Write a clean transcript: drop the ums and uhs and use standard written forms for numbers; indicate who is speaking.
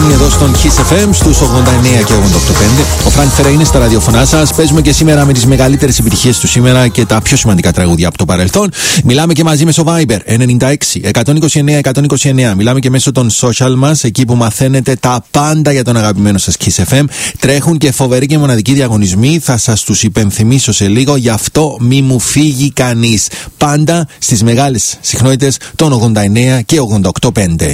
Speaker 1: Morning εδώ στον Kiss FM στους 89 και 88.5. Ο Φρανκ Φερέ είναι στα ραδιοφωνά σας. Παίζουμε και σήμερα με τις μεγαλύτερες επιτυχίες του σήμερα και τα πιο σημαντικά τραγούδια από το παρελθόν. Μιλάμε και μαζί μέσω Viber 96-129-129. Μιλάμε και μέσω των social μας, εκεί που μαθαίνετε τα πάντα για τον αγαπημένο σας Kiss FM. Τρέχουν και φοβεροί και μοναδικοί διαγωνισμοί. Θα σας τους υπενθυμίσω σε λίγο, γι' αυτό μη μου φύγει κανείς. Πάντα στις μεγάλες συχνότητες των 89 και 88.5.